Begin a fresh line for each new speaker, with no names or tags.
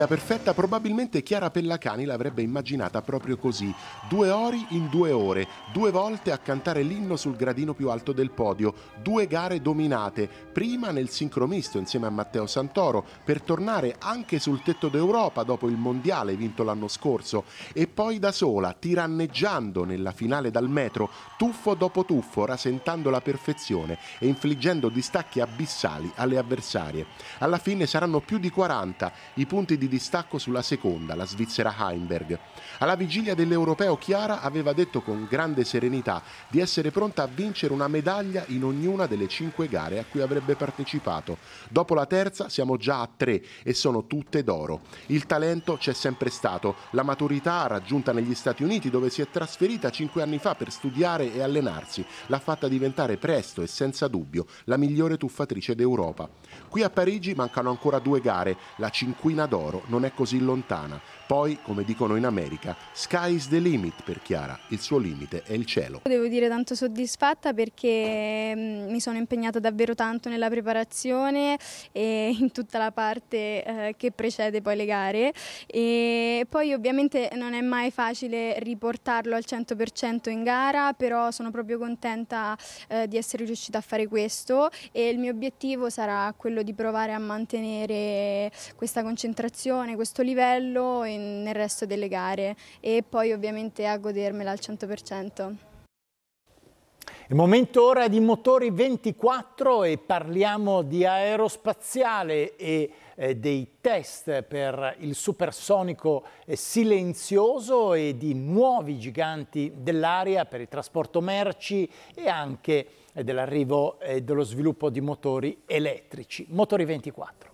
La perfetta probabilmente Chiara Pellacani l'avrebbe immaginata proprio così: 2 ori in 2 ore, 2 volte a cantare l'inno sul gradino più alto del podio, 2 gare dominate, prima nel sincromisto insieme a Matteo Santoro, per tornare anche sul tetto d'Europa dopo il mondiale vinto l'anno scorso, e poi da sola, tiranneggiando nella finale dal metro, tuffo dopo tuffo, rasentando la perfezione e infliggendo distacchi abissali alle avversarie. Alla fine saranno più di 40 i punti di distacco sulla seconda, la svizzera Heimberg. Alla vigilia dell'Europeo Chiara aveva detto con grande serenità di essere pronta a vincere una medaglia in ognuna delle 5 gare a cui avrebbe partecipato. Dopo la terza siamo già a 3 e sono tutte d'oro. Il talento c'è sempre stato, la maturità raggiunta negli Stati Uniti, dove si è trasferita 5 anni fa per studiare e allenarsi, l'ha fatta diventare presto e senza dubbio la migliore tuffatrice d'Europa. Qui a Parigi mancano ancora 2 gare, la cinquina d'oro non è così lontana. Poi, come dicono in America, sky is the limit per Chiara, il suo limite è il cielo.
Devo dire tanto soddisfatta perché mi sono impegnata davvero tanto nella preparazione e in tutta la parte che precede poi le gare, e poi ovviamente non è mai facile riportarlo al 100% in gara, però sono proprio contenta di essere riuscita a fare questo, e il mio obiettivo sarà quello di provare a mantenere questa concentrazione, questo livello nel resto delle gare, e poi ovviamente a godermela al 100%.
Il momento ora è di Motori 24 e parliamo di aerospaziale e dei test per il supersonico silenzioso e di nuovi giganti dell'aria per il trasporto merci e anche dell'arrivo e dello sviluppo di motori elettrici. Motori 24.